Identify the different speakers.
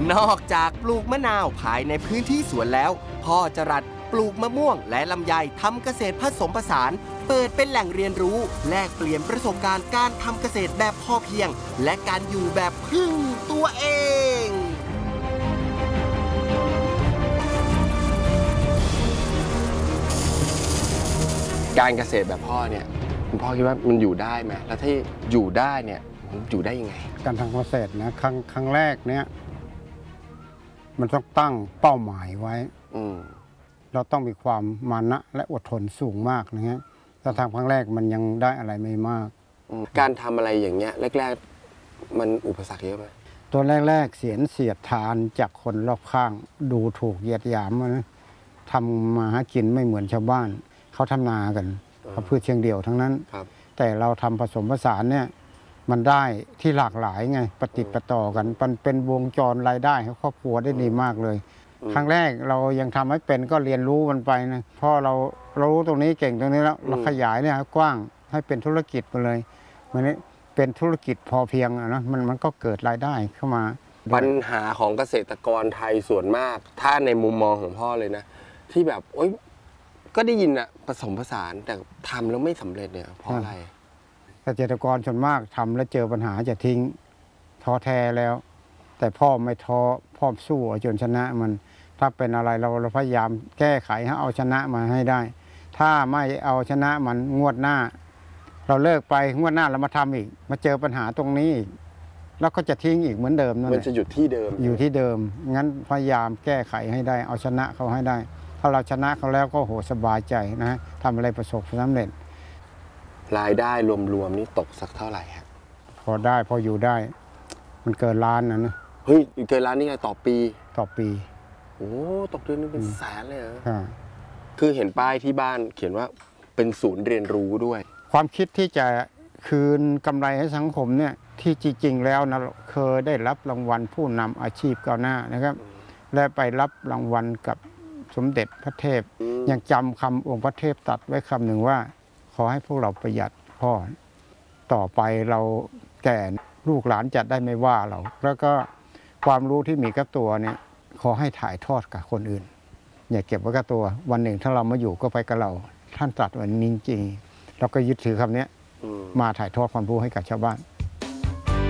Speaker 1: นอกจากปลูกมะนาวภายในพื้นที่สวนแล้วพ่อจรัสปลูกมะม่วงและลำไยทำเกษตรผสมผสานเปิดเป็นแหล่งเรียนรู้แลกเปลี่ยนประสบการณ์การทำเกษตรแบบพอเพียงและการอยู่แบบพึ่งตัวเองการเกษตรแบบพ่อเนี่ยคุณพ่อคิดว่ามันอยู่ได้ไหมแล้วถ้าอยู่ได้เนี่ยมันอยู่ได้ยังไง
Speaker 2: การทำเกษตรนะครั้งแรกเนี่ยมันต้องตั้งเป้าหมายไว้เราต้องมีความมานะและอดทนสูงมากนะฮะถ้าทำครั้งแรกมันยังได้อะไรไม่มาก
Speaker 1: การทำอะไรอย่างเงี้ยแรกๆมันอุปสรรคเยอะไหม
Speaker 2: ตัวแรกๆเสียดทานจากคนรอบข้างดูถูกเหยียดหยามนะทำมาหากินไม่เหมือนชาวบ้านเขาทำนากันเขาพืชเชิงเดี่ยวทั้งนั้นแต่เราทำผสมผสานเนี่ยมันได้ที่หลากหลายไงปฏิปต่อกันมันเป็นวงจรรายได้ให้ครอบครัวได้ดีมากเลยครั้งแรกเรายังทำให้เป็นก็เรียนรู้มันไปนะพอเรารู้ตรงนี้เก่งตรงนี้แล้วเราขยายเนี่ยกว้างให้เป็นธุรกิจไปเลยมันนี้เป็นธุรกิจพอเพียงนะมันก็เกิดรายได้เข้ามา
Speaker 1: ปัญหาของเกษตรกรไทยส่วนมากถ้าในมุมมองของพ่อเลยนะที่แบบโอ๊ยก็ได้ยินอะผสมผสานแต่ทำแล้วไม่สำเร็จเนี่ยเพราะอะไร
Speaker 2: เกษตรกรส่วนมากทำแล้วเจอปัญหาจะทิ้งท้อแท้แล้วแต่พ่อไม่ท้อพ่อสู้จนชนะมันถ้าเป็นอะไรเราพยายามแก้ไขให้เอาชนะมาให้ได้ถ้าไม่เอาชนะมันงวดหน้าเราเลิกไปงวดหน้าเรามาทำอีกมาเจอปัญหาตรงนี้อีกแล้วก็จะทิ้งอีกเหมือนเดิมนั่นแหละ
Speaker 1: มันจะหยุดที่เดิม
Speaker 2: อยู่ที่เดิมงั้นพยายามแก้ไขให้ได้เอาชนะเขาให้ได้ถ้าเราชนะเขาแล้วก็โหสบายใจนะทำอะไรประสบความสำเร็จ
Speaker 1: รายได้รวมๆนี่ตกสักเท่าไหร่ครับ
Speaker 2: พออยู่ได้มันเกินล้านนะ
Speaker 1: เฮ้ยเกินล้านนี่ไงต่อปีโอ้ตกเดือนนึงเป็นแสนเลยเหรอคือเห็นป้ายที่บ้านเขียนว่าเป็นศูนย์เรียนรู้ด้วย
Speaker 2: ความคิดที่จะคืนกำไรให้สังคมเนี่ยที่จริงๆแล้วนะเคยได้รับรางวัลผู้นำอาชีพก้าวหน้านะครับและไปรับรางวัลกับสมเด็จพระเทพยังจำคำองค์พระเทพตรัสไว้คำหนึ่งว่าขอให้พวกเราประหยัดพ่อต่อไปเราแก่ลูกหลานจะได้ไม่ว่าเราแล้วก็ความรู้ที่มีกับตัวเนี่ยขอให้ถ่ายทอดกับคนอื่นอย่าเก็บไว้กับตัววันหนึ่งถ้าเรามาอยู่ก็ไปกับเราท่านตรัสไว้จริงๆเราก็ยึดถือคำนี้มาถ่ายทอดความรู้ให้กับชาวบ้าน